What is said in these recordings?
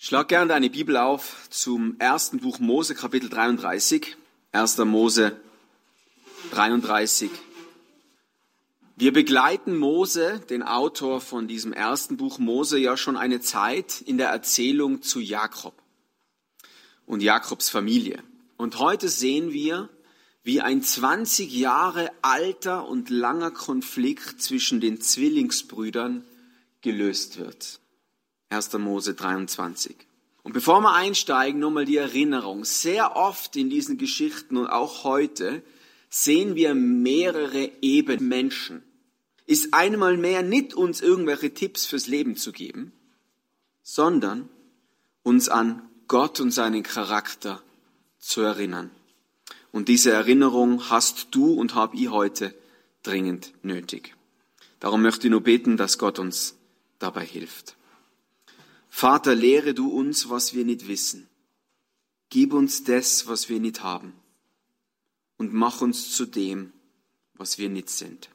Schlag gerne deine Bibel auf zum ersten Buch Mose, Kapitel 33. 1. Mose 33. Wir begleiten Mose, den Autor von diesem ersten Buch Mose, ja schon eine Zeit in der Erzählung zu Jakob und Jakobs Familie. Und heute sehen wir, wie ein 20 Jahre alter und langer Konflikt zwischen den Zwillingsbrüdern gelöst wird. 1. Mose 23. Und bevor wir einsteigen, nochmal die Erinnerung. Sehr oft in diesen Geschichten und auch heute sehen wir mehrere Ebenen Menschen. Ist einmal mehr nicht uns irgendwelche Tipps fürs Leben zu geben, sondern uns an Gott und seinen Charakter zu erinnern. Und diese Erinnerung hast du und habe ich heute dringend nötig. Darum möchte ich nur beten, dass Gott uns dabei hilft. Vater, lehre du uns, was wir nicht wissen. Gib uns das, was wir nicht haben. Und mach uns zu dem, was wir nicht sind.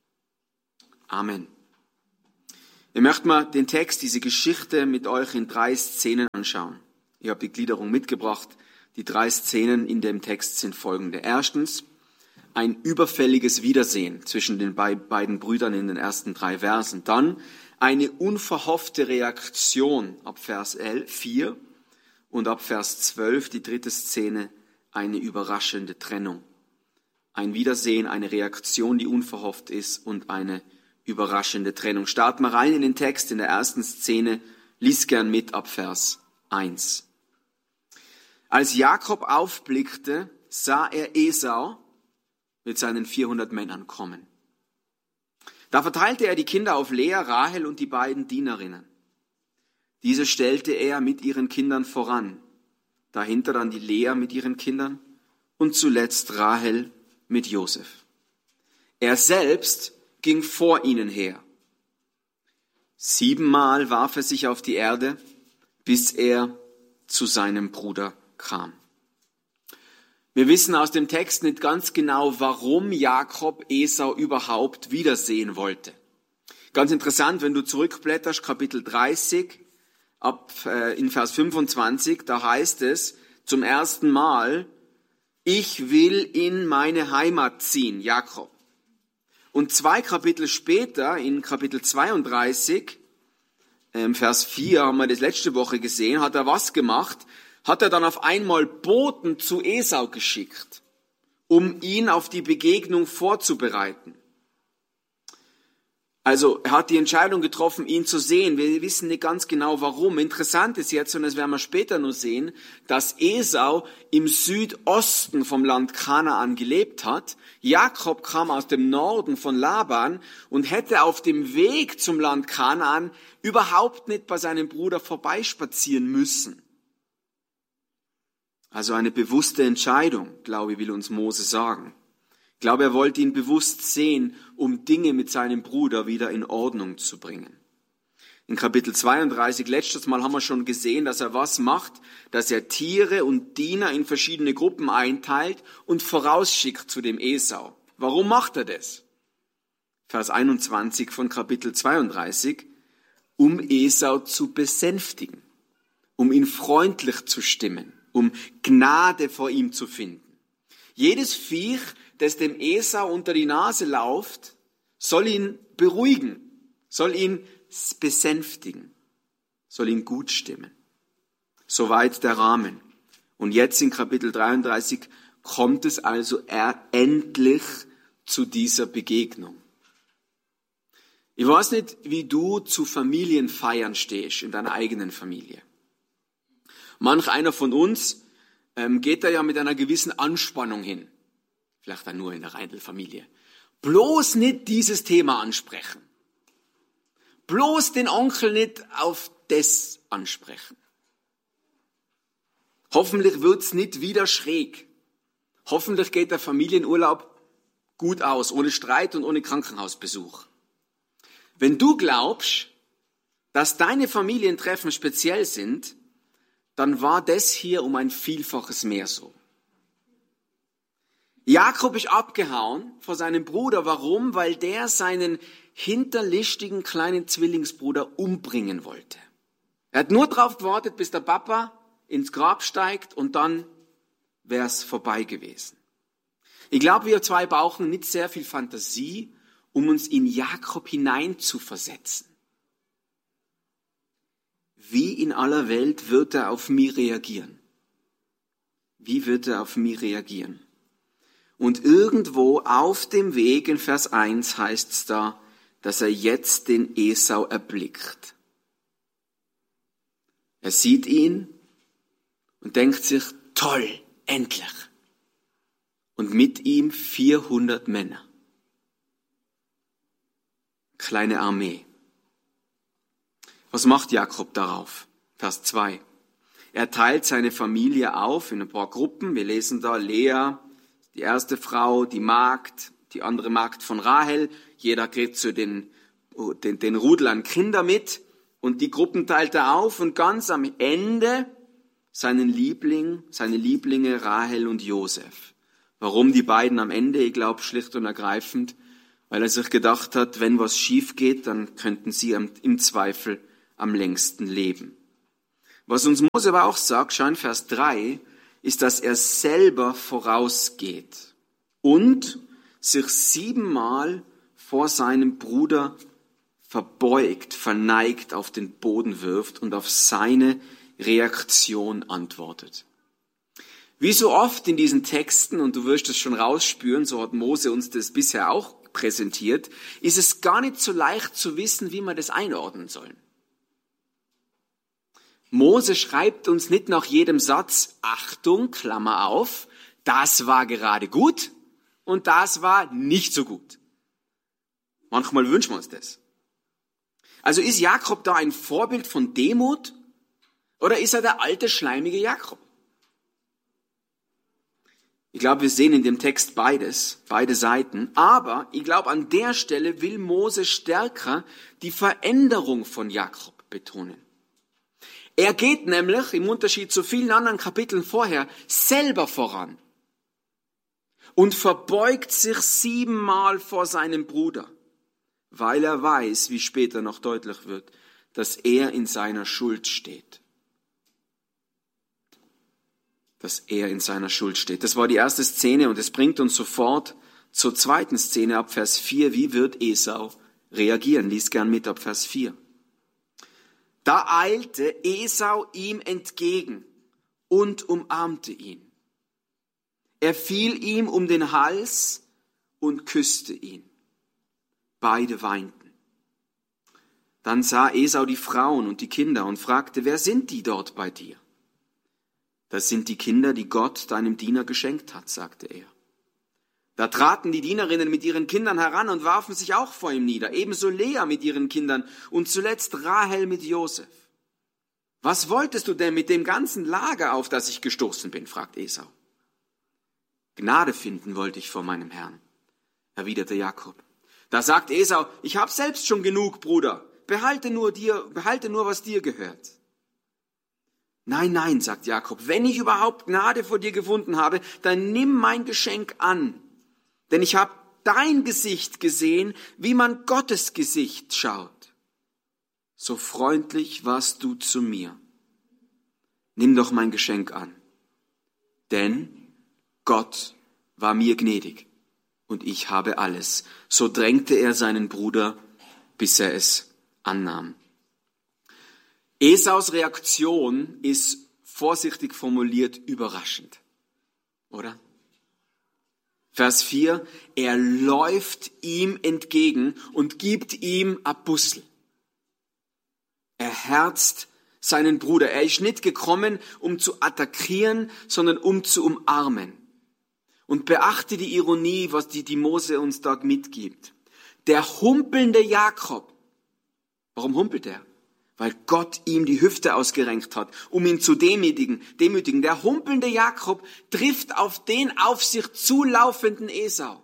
Amen. Ich möchte mal den Text, diese Geschichte mit euch in 3 Szenen anschauen. Ich habe die Gliederung mitgebracht. Die 3 Szenen in dem Text sind folgende. Erstens, ein überfälliges Wiedersehen zwischen den beiden Brüdern in den ersten 3 Versen. Dann eine unverhoffte Reaktion ab Vers 4 und ab Vers 12, die 3. Szene, eine überraschende Trennung. Ein Wiedersehen, eine Reaktion, die unverhofft ist und eine überraschende Trennung. Starten wir rein in den Text in der ersten Szene. Lies gern mit ab Vers 1. Als Jakob aufblickte, sah er Esau mit seinen 400 Männern kommen. Da verteilte er die Kinder auf Lea, Rahel und die beiden Dienerinnen. Diese stellte er mit ihren Kindern voran, dahinter dann die Lea mit ihren Kindern und zuletzt Rahel mit Josef. Er selbst ging vor ihnen her. 7-mal warf er sich auf die Erde, bis er zu seinem Bruder kam. Wir wissen aus dem Text nicht ganz genau, warum Jakob Esau überhaupt wiedersehen wollte. Ganz interessant, wenn du zurückblätterst, Kapitel 30, in Vers 25, da heißt es zum ersten Mal, ich will in meine Heimat ziehen, Jakob. Und 2 Kapitel später, in Kapitel 32, Vers 4, haben wir das letzte Woche gesehen, hat er was gemacht? Hat er dann auf einmal Boten zu Esau geschickt, um ihn auf die Begegnung vorzubereiten. Also er hat die Entscheidung getroffen, ihn zu sehen. Wir wissen nicht ganz genau warum. Interessant ist jetzt, und das werden wir später noch sehen, dass Esau im Südosten vom Land Kanaan gelebt hat. Jakob kam aus dem Norden von Laban und hätte auf dem Weg zum Land Kanaan überhaupt nicht bei seinem Bruder vorbeispazieren müssen. Also eine bewusste Entscheidung, glaube ich, will uns Mose sagen. Ich glaube, er wollte ihn bewusst sehen, um Dinge mit seinem Bruder wieder in Ordnung zu bringen. In Kapitel 32, letztes Mal haben wir schon gesehen, dass er was macht, dass er Tiere und Diener in verschiedene Gruppen einteilt und vorausschickt zu dem Esau. Warum macht er das? Vers 21 von Kapitel 32, um Esau zu besänftigen, um ihn freundlich zu stimmen, um Gnade vor ihm zu finden. Jedes Viech, das dem Esau unter die Nase lauft, soll ihn beruhigen, soll ihn besänftigen, soll ihn gut stimmen. Soweit der Rahmen. Und jetzt in Kapitel 33 kommt es also endlich zu dieser Begegnung. Ich weiß nicht, wie du zu Familienfeiern stehst in deiner eigenen Familie. Manch einer von uns geht da ja mit einer gewissen Anspannung hin. Vielleicht dann nur in der Reindl-Familie. Bloß nicht dieses Thema ansprechen. Bloß den Onkel nicht auf das ansprechen. Hoffentlich wird's nicht wieder schräg. Hoffentlich geht der Familienurlaub gut aus, ohne Streit und ohne Krankenhausbesuch. Wenn du glaubst, dass deine Familientreffen speziell sind, dann war das hier um ein Vielfaches mehr so. Jakob ist abgehauen vor seinem Bruder. Warum? Weil der seinen hinterlistigen kleinen Zwillingsbruder umbringen wollte. Er hat nur darauf gewartet, bis der Papa ins Grab steigt und dann wäre es vorbei gewesen. Ich glaube, wir zwei brauchen nicht sehr viel Fantasie, um uns in Jakob hineinzuversetzen. Wie in aller Welt wird er auf mich reagieren? Wie wird er auf mich reagieren? Und irgendwo auf dem Weg in Vers 1 heißt es da, dass er jetzt den Esau erblickt. Er sieht ihn und denkt sich, toll, endlich. Und mit ihm 400 Männer. Kleine Armee. Was macht Jakob darauf? Vers 2. Er teilt seine Familie auf in ein paar Gruppen. Wir lesen da Lea, die erste Frau, die Magd, die andere Magd von Rahel. Jeder kriegt so den Rudel an Kinder mit. Und die Gruppen teilt er auf und ganz am Ende seine Lieblinge Rahel und Josef. Warum die beiden am Ende? Ich glaube schlicht und ergreifend, weil er sich gedacht hat, wenn was schief geht, dann könnten sie im Zweifel am längsten leben. Was uns Mose aber auch sagt, schau in Vers 3, ist, dass er selber vorausgeht und sich 7-mal vor seinem Bruder verbeugt, verneigt, auf den Boden wirft und auf seine Reaktion antwortet. Wie so oft in diesen Texten, und du wirst es schon rausspüren, so hat Mose uns das bisher auch präsentiert, ist es gar nicht so leicht zu wissen, wie wir das einordnen sollen. Mose schreibt uns nicht nach jedem Satz, Achtung, Klammer auf, das war gerade gut und das war nicht so gut. Manchmal wünschen wir uns das. Also ist Jakob da ein Vorbild von Demut oder ist er der alte, schleimige Jakob? Ich glaube, wir sehen in dem Text beides, beide Seiten. Aber ich glaube, an der Stelle will Mose stärker die Veränderung von Jakob betonen. Er geht nämlich, im Unterschied zu vielen anderen Kapiteln vorher, selber voran und verbeugt sich 7-mal vor seinem Bruder, weil er weiß, wie später noch deutlich wird, dass er in seiner Schuld steht. Dass er in seiner Schuld steht. Das war die erste Szene und es bringt uns sofort zur zweiten Szene ab Vers 4. Wie wird Esau reagieren? Lies gern mit ab Vers 4. Da eilte Esau ihm entgegen und umarmte ihn. Er fiel ihm um den Hals und küsste ihn. Beide weinten. Dann sah Esau die Frauen und die Kinder und fragte, wer sind die dort bei dir? Das sind die Kinder, die Gott deinem Diener geschenkt hat, sagte er. Da traten die Dienerinnen mit ihren Kindern heran und warfen sich auch vor ihm nieder, ebenso Lea mit ihren Kindern und zuletzt Rahel mit Josef. Was wolltest du denn mit dem ganzen Lager, auf das ich gestoßen bin, fragt Esau. Gnade finden wollte ich vor meinem Herrn, erwiderte Jakob. Da sagt Esau, ich habe selbst schon genug, Bruder, behalte nur, was dir gehört. Nein, nein, sagt Jakob, wenn ich überhaupt Gnade vor dir gefunden habe, dann nimm mein Geschenk an. Denn ich habe dein Gesicht gesehen, wie man Gottes Gesicht schaut. So freundlich warst du zu mir. Nimm doch mein Geschenk an. Denn Gott war mir gnädig und ich habe alles. So drängte er seinen Bruder, bis er es annahm. Esaus Reaktion ist vorsichtig formuliert überraschend, oder? Vers 4, er läuft ihm entgegen und gibt ihm ein Bussel. Er herzt seinen Bruder. Er ist nicht gekommen, um zu attackieren, sondern um zu umarmen. Und beachte die Ironie, was die Mose uns da mitgibt. Der humpelnde Jakob, warum humpelt er? Weil Gott ihm die Hüfte ausgerenkt hat, um ihn zu demütigen. Der humpelnde Jakob trifft auf den auf sich zulaufenden Esau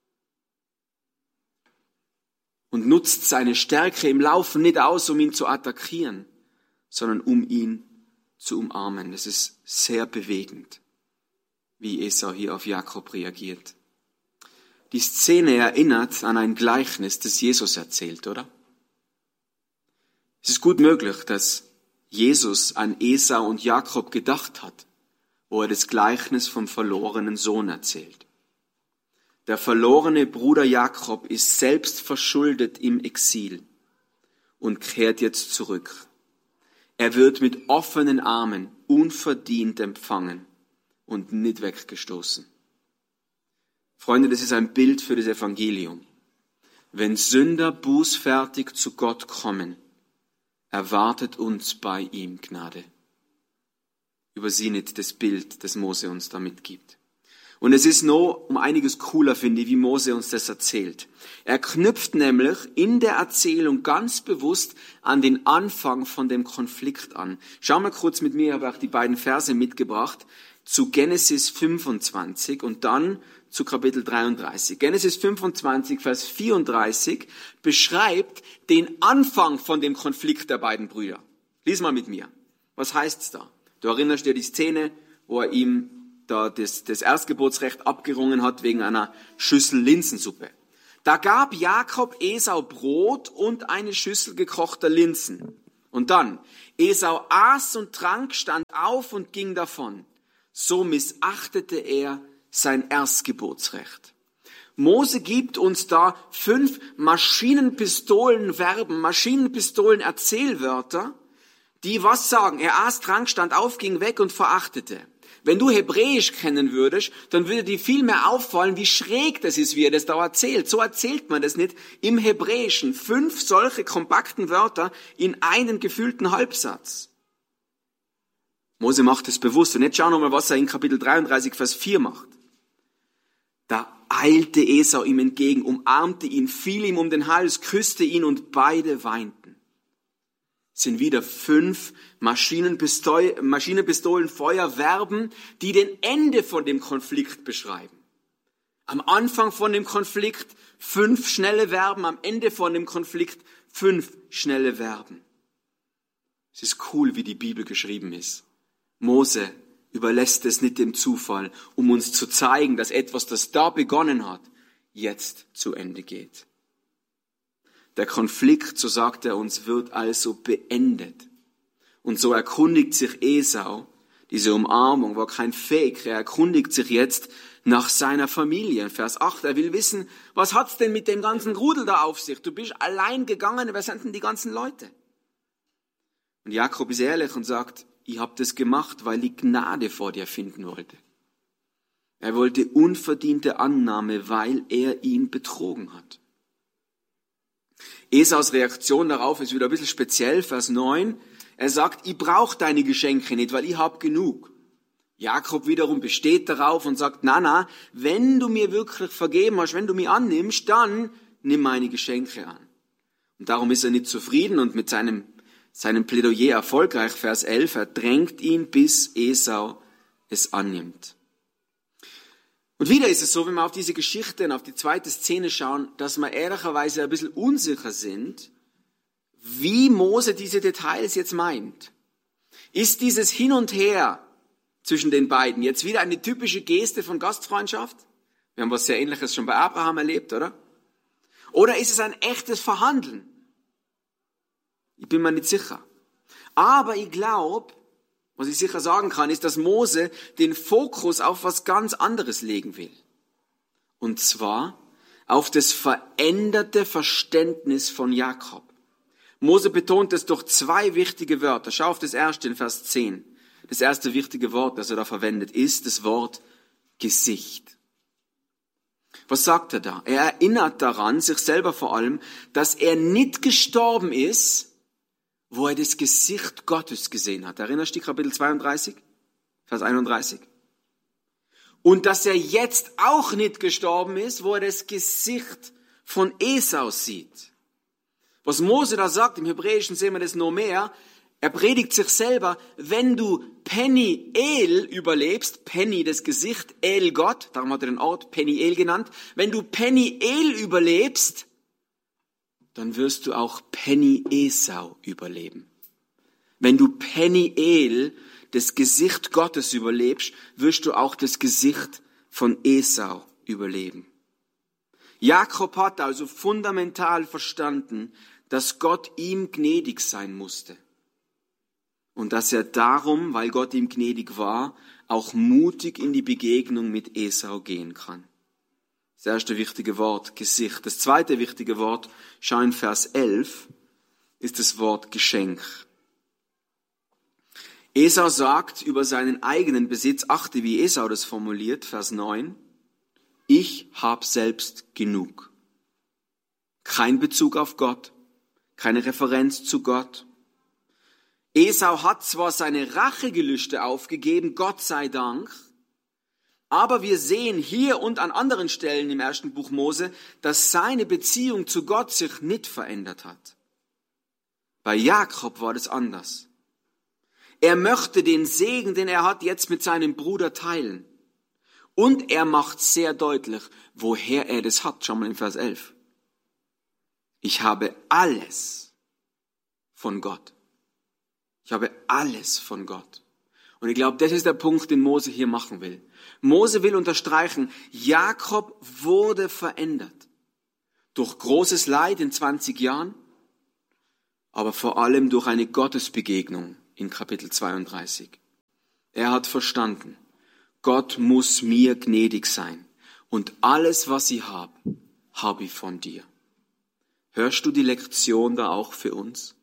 und nutzt seine Stärke im Laufen nicht aus, um ihn zu attackieren, sondern um ihn zu umarmen. Das ist sehr bewegend, wie Esau hier auf Jakob reagiert. Die Szene erinnert an ein Gleichnis, das Jesus erzählt, oder? Es ist gut möglich, dass Jesus an Esau und Jakob gedacht hat, wo er das Gleichnis vom verlorenen Sohn erzählt. Der verlorene Bruder Jakob ist selbst verschuldet im Exil und kehrt jetzt zurück. Er wird mit offenen Armen unverdient empfangen und nicht weggestoßen. Freunde, das ist ein Bild für das Evangelium. Wenn Sünder bußfertig zu Gott kommen, erwartet uns bei ihm Gnade. Übersieh nicht das Bild, das Mose uns da mitgibt. Und es ist noch um einiges cooler, finde ich, wie Mose uns das erzählt. Er knüpft nämlich in der Erzählung ganz bewusst an den Anfang von dem Konflikt an. Schau mal kurz mit mir, ich habe auch die beiden Verse mitgebracht, zu Genesis 25 und dann zu Kapitel 33. Genesis 25, Vers 34 beschreibt den Anfang von dem Konflikt der beiden Brüder. Lies mal mit mir. Was heißt's da? Du erinnerst dir die Szene, wo er ihm da das Erstgeburtsrecht abgerungen hat wegen einer Schüssel Linsensuppe. Da gab Jakob Esau Brot und eine Schüssel gekochter Linsen. Und dann, Esau aß und trank, stand auf und ging davon. So missachtete er sein Erstgeburtsrecht. Mose gibt uns da 5 Maschinenpistolen-Verben, Maschinenpistolen-Erzählwörter, die was sagen? Er aß, trank, stand auf, ging weg und verachtete. Wenn du Hebräisch kennen würdest, dann würde dir viel mehr auffallen, wie schräg das ist, wie er das da erzählt. So erzählt man das nicht im Hebräischen. 5 solche kompakten Wörter in einen gefüllten Halbsatz. Mose macht es bewusst. Und jetzt schau nochmal, was er in Kapitel 33, Vers 4 macht. Da eilte Esau ihm entgegen, umarmte ihn, fiel ihm um den Hals, küsste ihn und beide weinten. Es sind wieder 5 Maschinenpistolen-Feuerverben, die den Ende von dem Konflikt beschreiben. Am Anfang von dem Konflikt 5 schnelle Verben, am Ende von dem Konflikt 5 schnelle Verben. Es ist cool, wie die Bibel geschrieben ist. Mose überlässt es nicht dem Zufall, um uns zu zeigen, dass etwas, das da begonnen hat, jetzt zu Ende geht. Der Konflikt, so sagt er uns, wird also beendet. Und so erkundigt sich Esau, diese Umarmung war kein Fake, er erkundigt sich jetzt nach seiner Familie. In Vers 8, er will wissen, was hat's denn mit dem ganzen Rudel da auf sich? Du bist allein gegangen, wer sind denn die ganzen Leute? Und Jakob ist ehrlich und sagt, ich habe das gemacht, weil ich Gnade vor dir finden wollte. Er wollte unverdiente Annahme, weil er ihn betrogen hat. Esaus Reaktion darauf ist wieder ein bisschen speziell, Vers 9. Er sagt, ich brauche deine Geschenke nicht, weil ich habe genug. Jakob wiederum besteht darauf und sagt, na, wenn du mir wirklich vergeben hast, wenn du mich annimmst, dann nimm meine Geschenke an. Und darum ist er nicht zufrieden und mit seinem Plädoyer erfolgreich, Vers 11, er drängt ihn, bis Esau es annimmt. Und wieder ist es so, wenn wir auf diese Geschichte und auf die zweite Szene schauen, dass wir ehrlicherweise ein bisschen unsicher sind, wie Mose diese Details jetzt meint. Ist dieses Hin und Her zwischen den beiden jetzt wieder eine typische Geste von Gastfreundschaft? Wir haben was sehr Ähnliches schon bei Abraham erlebt, oder? Oder ist es ein echtes Verhandeln? Ich bin mir nicht sicher. Aber ich glaube, was ich sicher sagen kann, ist, dass Mose den Fokus auf was ganz anderes legen will. Und zwar auf das veränderte Verständnis von Jakob. Mose betont es durch 2 wichtige Wörter. Schau auf das erste in Vers 10. Das erste wichtige Wort, das er da verwendet, ist das Wort Gesicht. Was sagt er da? Er erinnert daran, sich selber vor allem, dass er nicht gestorben ist, wo er das Gesicht Gottes gesehen hat. Erinnerst du dich, Kapitel 32, Vers 31? Und dass er jetzt auch nicht gestorben ist, wo er das Gesicht von Esau sieht. Was Mose da sagt, im Hebräischen sehen wir das noch mehr, er predigt sich selber, wenn du Peniel überlebst, Penny das Gesicht, El Gott, darum hat er den Ort Peniel genannt, wenn du Peniel überlebst, dann wirst du auch Penny Esau überleben. Wenn du Peniel, das Gesicht Gottes überlebst, wirst du auch das Gesicht von Esau überleben. Jakob hat also fundamental verstanden, dass Gott ihm gnädig sein musste. und dass er darum, weil Gott ihm gnädig war, auch mutig in die Begegnung mit Esau gehen kann. Das erste wichtige Wort, Gesicht. Das zweite wichtige Wort, schau in Vers 11, ist das Wort Geschenk. Esau sagt über seinen eigenen Besitz, achte, wie Esau das formuliert, Vers 9, ich hab selbst genug. Kein Bezug auf Gott, keine Referenz zu Gott. Esau hat zwar seine Rachegelüste aufgegeben, Gott sei Dank, aber wir sehen hier und an anderen Stellen im ersten Buch Mose, dass seine Beziehung zu Gott sich nicht verändert hat. Bei Jakob war das anders. Er möchte den Segen, den er hat, jetzt mit seinem Bruder teilen. Und er macht sehr deutlich, woher er das hat. Schau mal in Vers 11. Ich habe alles von Gott. Ich habe alles von Gott. Und ich glaube, das ist der Punkt, den Mose hier machen will. Mose will unterstreichen, Jakob wurde verändert. Durch großes Leid in 20 Jahren, aber vor allem durch eine Gottesbegegnung in Kapitel 32. Er hat verstanden, Gott muss mir gnädig sein und alles, was ich habe ich von dir. Hörst du die Lektion da auch für uns?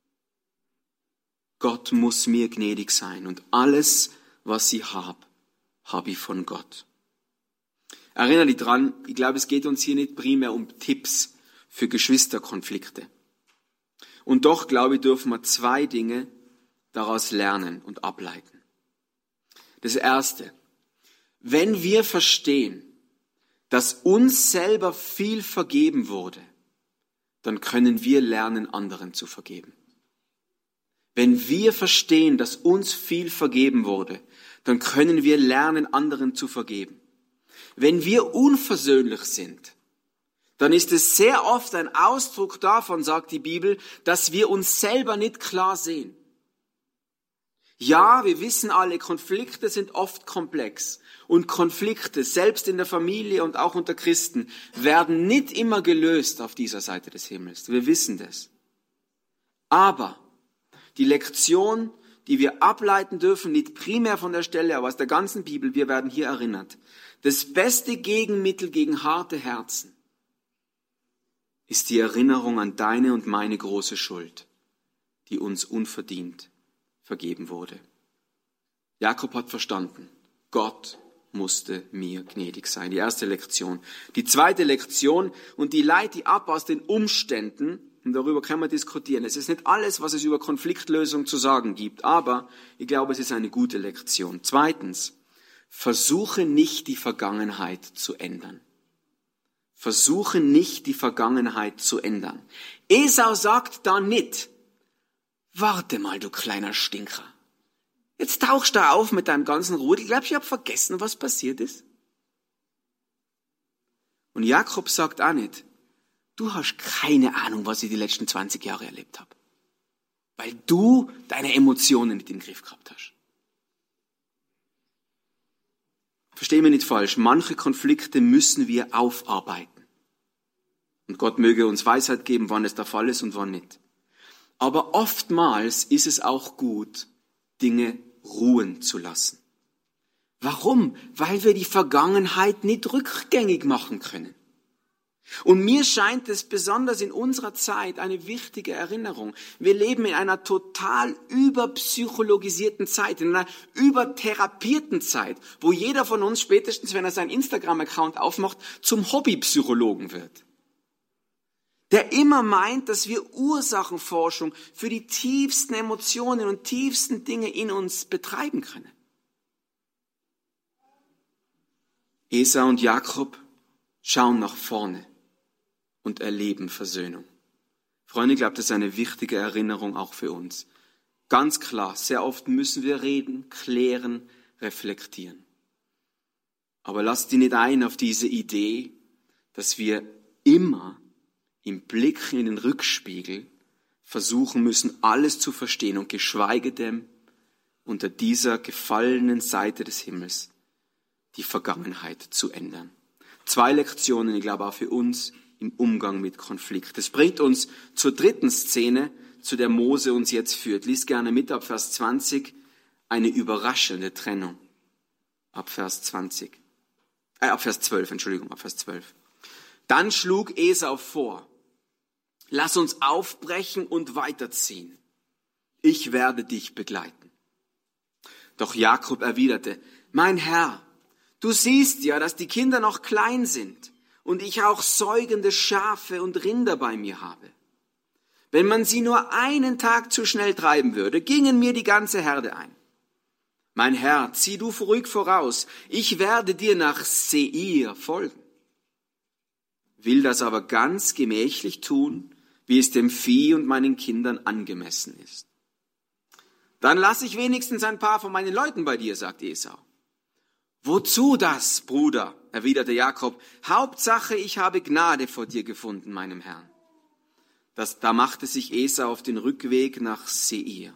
Gott muss mir gnädig sein und alles, was ich habe ich von Gott. Erinnere dich dran, ich glaube, es geht uns hier nicht primär um Tipps für Geschwisterkonflikte. Und doch, glaube ich, dürfen wir 2 Dinge daraus lernen und ableiten. Das erste, wenn wir verstehen, dass uns selber viel vergeben wurde, dann können wir lernen, anderen zu vergeben. Wenn wir verstehen, dass uns viel vergeben wurde, dann können wir lernen, anderen zu vergeben. Wenn wir unversöhnlich sind, dann ist es sehr oft ein Ausdruck davon, sagt die Bibel, dass wir uns selber nicht klar sehen. Ja, wir wissen alle, Konflikte sind oft komplex. Und Konflikte, selbst in der Familie und auch unter Christen, werden nicht immer gelöst auf dieser Seite des Himmels. Wir wissen das. Aber die Lektion, die wir ableiten dürfen, nicht primär von der Stelle, aber aus der ganzen Bibel, wir werden hier erinnert. Das beste Gegenmittel gegen harte Herzen ist die Erinnerung an deine und meine große Schuld, die uns unverdient vergeben wurde. Jakob hat verstanden, Gott musste mir gnädig sein. Die erste Lektion. Die zweite Lektion, und die leite ich ab aus den Umständen, und darüber können wir diskutieren. Es ist nicht alles, was es über Konfliktlösung zu sagen gibt, aber ich glaube, es ist eine gute Lektion. Zweitens, versuche nicht die Vergangenheit zu ändern. Versuche nicht die Vergangenheit zu ändern. Esau sagt da nicht, warte mal, du kleiner Stinker. Jetzt tauchst du auf mit deinem ganzen Rudel. Glaubst du, ich habe vergessen, was passiert ist? Und Jakob sagt auch nicht, du hast keine Ahnung, was ich die letzten 20 Jahre erlebt habe. Weil du deine Emotionen nicht im Griff gehabt hast. Versteh mich nicht falsch, manche Konflikte müssen wir aufarbeiten. Und Gott möge uns Weisheit geben, wann es der Fall ist und wann nicht. Aber oftmals ist es auch gut, Dinge ruhen zu lassen. Warum? Weil wir die Vergangenheit nicht rückgängig machen können. Und mir scheint es besonders in unserer Zeit eine wichtige Erinnerung. Wir leben in einer total überpsychologisierten Zeit, in einer übertherapierten Zeit, wo jeder von uns spätestens, wenn er seinen Instagram-Account aufmacht, zum Hobbypsychologen wird. Der immer meint, dass wir Ursachenforschung für die tiefsten Emotionen und tiefsten Dinge in uns betreiben können. Esau und Jakob schauen nach vorne und erleben Versöhnung. Freunde, ich glaube, das ist eine wichtige Erinnerung auch für uns. Ganz klar, sehr oft müssen wir reden, klären, reflektieren. Aber lasst die nicht ein auf diese Idee, dass wir immer im Blick in den Rückspiegel versuchen müssen, alles zu verstehen und geschweige denn unter dieser gefallenen Seite des Himmels die Vergangenheit zu ändern. 2 Lektionen, ich glaube auch für uns, im Umgang mit Konflikt. Das bringt uns zur dritten Szene, zu der Mose uns jetzt führt. Lies gerne mit ab Vers 20, eine überraschende Trennung. Ab Vers 12. Dann schlug Esau vor: Lass uns aufbrechen und weiterziehen. Ich werde dich begleiten. Doch Jakob erwiderte: Mein Herr, du siehst ja, dass die Kinder noch klein sind und ich auch säugende Schafe und Rinder bei mir habe. Wenn man sie nur einen Tag zu schnell treiben würde, gingen mir die ganze Herde ein. Mein Herr, zieh du ruhig voraus, ich werde dir nach Seir folgen. Will das aber ganz gemächlich tun, wie es dem Vieh und meinen Kindern angemessen ist. Dann lass ich wenigstens ein paar von meinen Leuten bei dir, sagt Esau. Wozu das, Bruder? Erwiderte Jakob. Hauptsache, ich habe Gnade vor dir gefunden, meinem Herrn. Da machte sich Esau auf den Rückweg nach Seir.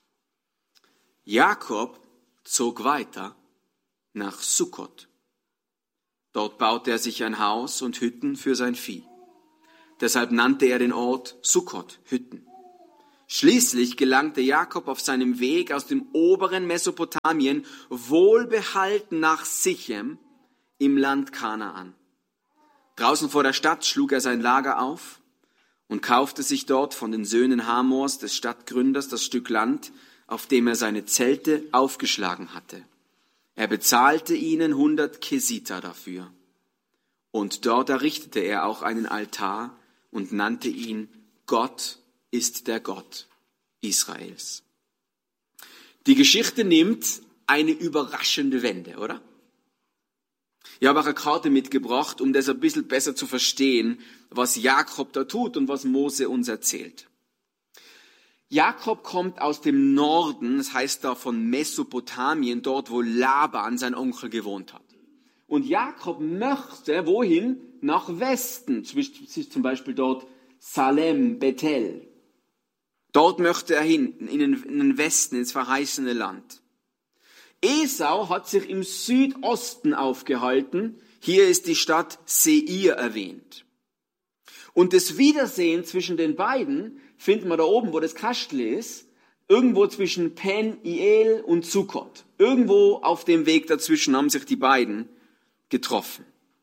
Jakob zog weiter nach Sukkot. Dort baute er sich ein Haus und Hütten für sein Vieh. Deshalb nannte er den Ort Sukkot, Hütten. Schließlich gelangte Jakob auf seinem Weg aus dem oberen Mesopotamien wohlbehalten nach Sichem im Land Kanaan. Draußen vor der Stadt schlug er sein Lager auf und kaufte sich dort von den Söhnen Hamors, des Stadtgründers, das Stück Land, auf dem er seine Zelte aufgeschlagen hatte. Er bezahlte ihnen 100 Kesita dafür. Und dort errichtete er auch einen Altar und nannte ihn Gott ist der Gott Israels. Die Geschichte nimmt eine überraschende Wende, oder? Ich habe auch eine Karte mitgebracht, um das ein bisschen besser zu verstehen, was Jakob da tut und was Mose uns erzählt. Jakob kommt aus dem Norden, das heißt da von Mesopotamien, dort wo Laban, sein Onkel, gewohnt hat. Und Jakob möchte wohin? Nach Westen, zum Beispiel dort Salem, Bethel. Dort möchte er hin, in den Westen, ins verheißene Land. Esau hat sich im Südosten aufgehalten. Hier ist die Stadt Seir erwähnt. Und das Wiedersehen zwischen den beiden finden wir da oben, wo das Kastel ist, irgendwo zwischen Pen-Iel und Sukkot. Irgendwo auf dem Weg dazwischen haben sich die beiden getroffen.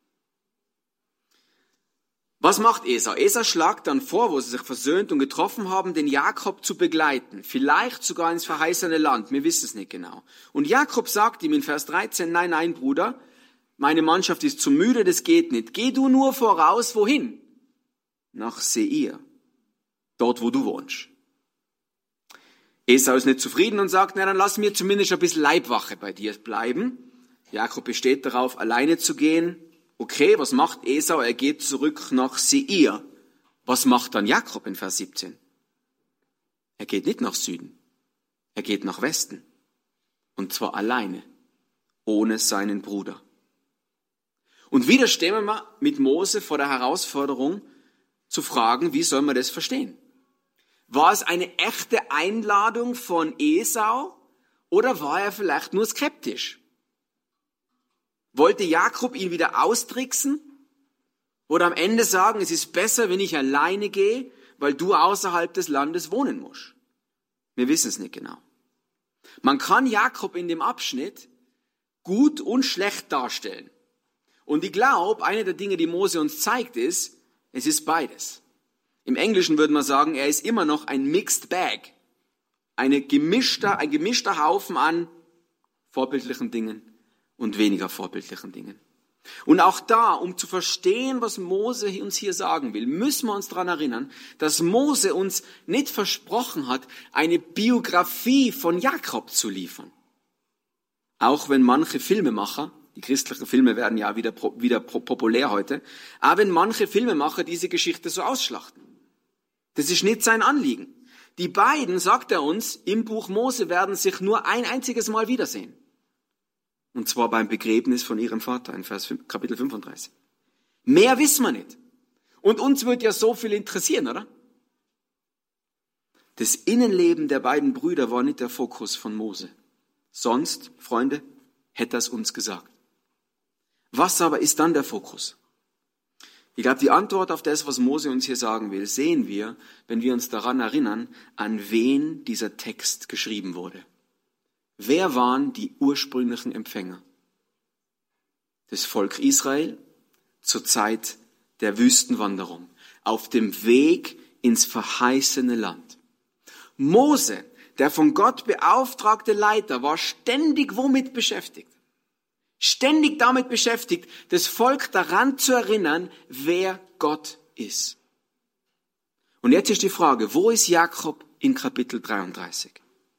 Was macht Esau? Esau schlagt dann vor, wo sie sich versöhnt und getroffen haben, den Jakob zu begleiten. Vielleicht sogar ins verheißene Land, wir wissen es nicht genau. Und Jakob sagt ihm in Vers 13, nein, Bruder, meine Mannschaft ist zu müde, das geht nicht. Geh du nur voraus, wohin? Nach Seir, dort wo du wohnst. Esau ist nicht zufrieden und sagt, dann lass mir zumindest ein bisschen Leibwache bei dir bleiben. Jakob besteht darauf, alleine zu gehen. Okay, was macht Esau? Er geht zurück nach Seir. Was macht dann Jakob in Vers 17? Er geht nicht nach Süden. Er geht nach Westen. Und zwar alleine, ohne seinen Bruder. Und wieder stehen wir mit Mose vor der Herausforderung, zu fragen, wie soll man das verstehen? War es eine echte Einladung von Esau oder war er vielleicht nur skeptisch? Wollte Jakob ihn wieder austricksen oder am Ende sagen, es ist besser, wenn ich alleine gehe, weil du außerhalb des Landes wohnen musst? Wir wissen es nicht genau. Man kann Jakob in dem Abschnitt gut und schlecht darstellen. Und ich glaube, eine der Dinge, die Mose uns zeigt, ist, es ist beides. Im Englischen würde man sagen, er ist immer noch ein Mixed Bag. Ein gemischter Haufen an vorbildlichen Dingen und weniger vorbildlichen Dingen. Und auch da, um zu verstehen, was Mose uns hier sagen will, müssen wir uns daran erinnern, dass Mose uns nicht versprochen hat, eine Biografie von Jakob zu liefern. Auch wenn manche Filmemacher, die christlichen Filme werden ja wieder populär heute, aber wenn manche Filmemacher diese Geschichte so ausschlachten. Das ist nicht sein Anliegen. Die beiden, sagt er uns, im Buch Mose werden sich nur ein einziges Mal wiedersehen. Und zwar beim Begräbnis von ihrem Vater in Kapitel 35. Mehr wissen wir nicht. Und uns wird ja so viel interessieren, oder? Das Innenleben der beiden Brüder war nicht der Fokus von Mose. Sonst, Freunde, hätte er es uns gesagt. Was aber ist dann der Fokus? Ich glaube, die Antwort auf das, was Mose uns hier sagen will, sehen wir, wenn wir uns daran erinnern, an wen dieser Text geschrieben wurde. Wer waren die ursprünglichen Empfänger? Das Volk Israel zur Zeit der Wüstenwanderung, auf dem Weg ins verheißene Land. Mose, der von Gott beauftragte Leiter, war ständig womit beschäftigt? Ständig damit beschäftigt, das Volk daran zu erinnern, wer Gott ist. Und jetzt ist die Frage, wo ist Jakob in Kapitel 33?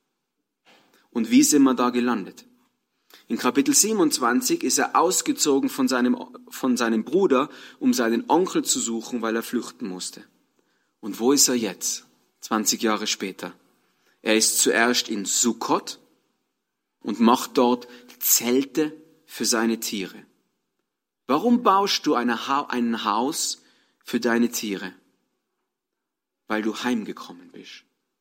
Und wie sind wir da gelandet? In Kapitel 27 ist er ausgezogen von seinem Bruder, um seinen Onkel zu suchen, weil er flüchten musste. Und wo ist er jetzt, 20 Jahre später? Er ist zuerst in Sukkot und macht dort Zelte für seine Tiere. Warum baust du ein Haus für deine Tiere? Weil du heimgekommen bist.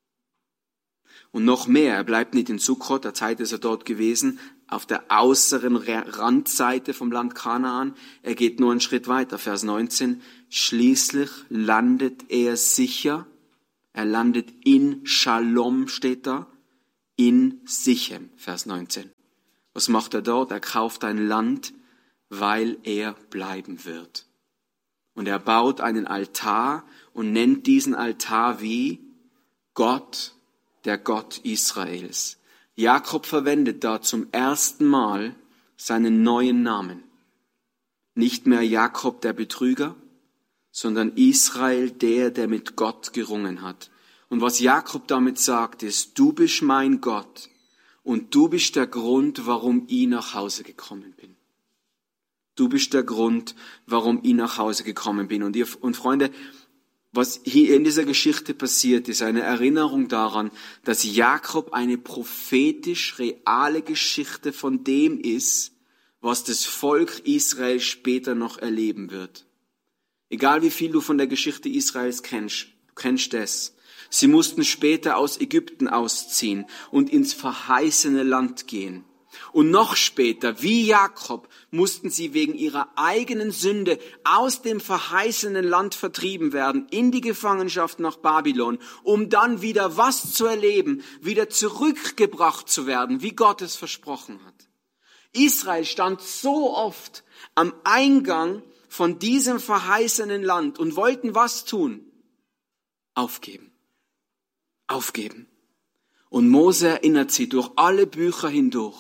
Und noch mehr, er bleibt nicht in Sukkot, der Zeit ist er dort gewesen, auf der äußeren Randseite vom Land Kanaan. Er geht nur einen Schritt weiter, Vers 19. Schließlich landet er sicher, er landet in Shalom, steht da, in Sichem, Vers 19. Was macht er dort? Er kauft ein Land, weil er bleiben wird. Und er baut einen Altar und nennt diesen Altar wie Gott, der Gott Israels. Jakob verwendet da zum ersten Mal seinen neuen Namen. Nicht mehr Jakob der Betrüger, sondern Israel der mit Gott gerungen hat. Und was Jakob damit sagt, ist, du bist mein Gott und du bist der Grund, warum ich nach Hause gekommen bin. Du bist der Grund, warum ich nach Hause gekommen bin. Und Freunde, was hier in dieser Geschichte passiert, ist eine Erinnerung daran, dass Jakob eine prophetisch reale Geschichte von dem ist, was das Volk Israel später noch erleben wird. Egal wie viel du von der Geschichte Israels kennst, du kennst das. Sie mussten später aus Ägypten ausziehen und ins verheißene Land gehen. Und noch später, wie Jakob, mussten sie wegen ihrer eigenen Sünde aus dem verheißenen Land vertrieben werden, in die Gefangenschaft nach Babylon, um dann wieder was zu erleben, wieder zurückgebracht zu werden, wie Gott es versprochen hat. Israel stand so oft am Eingang von diesem verheißenen Land und wollten was tun? Aufgeben. Aufgeben. Und Mose erinnert sie durch alle Bücher hindurch.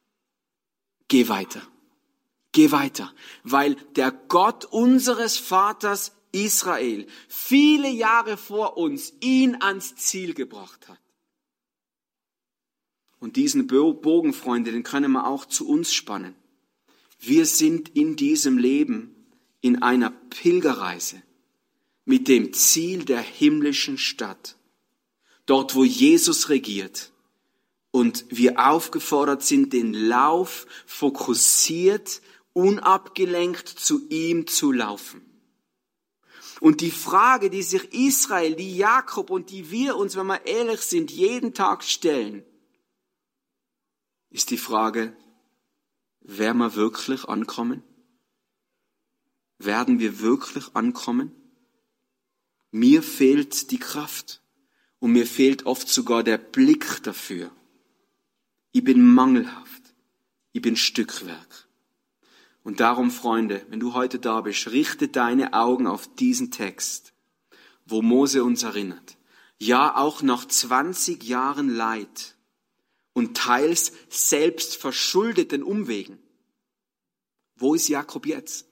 Geh weiter. Geh weiter. Weil der Gott unseres Vaters Israel viele Jahre vor uns ihn ans Ziel gebracht hat. Und diesen Bogen, Freunde, den können wir auch zu uns spannen. Wir sind in diesem Leben in einer Pilgerreise mit dem Ziel der himmlischen Stadt. Dort, wo Jesus regiert. Und wir aufgefordert sind, den Lauf fokussiert, unabgelenkt zu ihm zu laufen. Und die Frage, die sich Israel, die Jakob und die wir uns, wenn wir ehrlich sind, jeden Tag stellen, ist die Frage, werden wir wirklich ankommen? Werden wir wirklich ankommen? Mir fehlt die Kraft und mir fehlt oft sogar der Blick dafür. Ich bin mangelhaft. Ich bin Stückwerk. Und darum, Freunde, wenn du heute da bist, richte deine Augen auf diesen Text, wo Mose uns erinnert. Ja, auch nach 20 Jahren Leid und teils selbst verschuldeten Umwegen. Wo ist Jakob jetzt?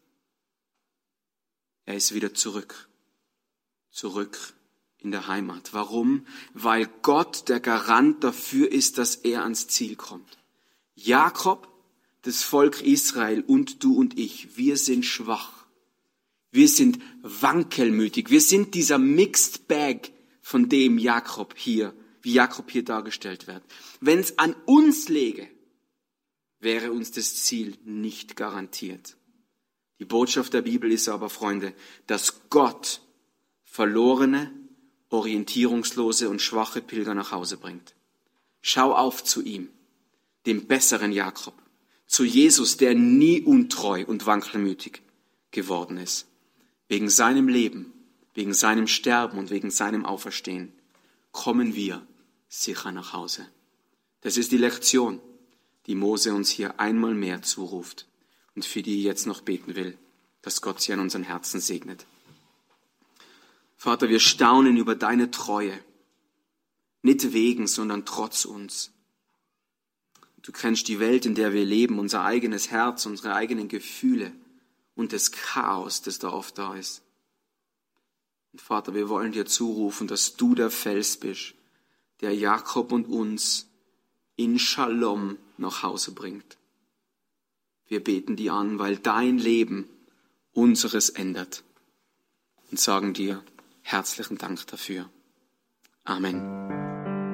Er ist wieder zurück. Zurück in der Heimat. Warum? Weil Gott der Garant dafür ist, dass er ans Ziel kommt. Jakob, das Volk Israel und du und ich, wir sind schwach. Wir sind wankelmütig. Wir sind dieser Mixed Bag, von dem wie Jakob hier dargestellt wird. Wenn es an uns läge, wäre uns das Ziel nicht garantiert. Die Botschaft der Bibel ist aber, Freunde, dass Gott verlorene, orientierungslose und schwache Pilger nach Hause bringt. Schau auf zu ihm, dem besseren Jakob, zu Jesus, der nie untreu und wankelmütig geworden ist. wegen seinem Leben, wegen seinem Sterben und wegen seinem Auferstehen, kommen wir sicher nach Hause. Das ist die Lektion, die Mose uns hier einmal mehr zuruft und für die ich jetzt noch beten will, dass Gott sie an unseren Herzen segnet. Vater, wir staunen über deine Treue, nicht wegen, sondern trotz uns. Du kennst die Welt, in der wir leben, unser eigenes Herz, unsere eigenen Gefühle und das Chaos, das da oft da ist. Und Vater, wir wollen dir zurufen, dass du der Fels bist, der Jakob und uns in Shalom nach Hause bringt. Wir beten dir an, weil dein Leben unseres ändert und sagen dir herzlichen Dank dafür. Amen.